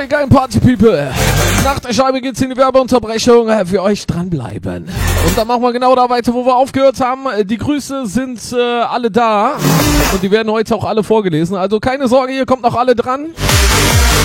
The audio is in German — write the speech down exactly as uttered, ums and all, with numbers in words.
Geilen Party People. Nach der Scheibe geht's in die Werbeunterbrechung. Für euch dranbleiben. Und dann machen wir genau da weiter, wo wir aufgehört haben. Die Grüße sind äh, alle da. Und die werden heute auch alle vorgelesen. Also keine Sorge, ihr kommt noch alle dran.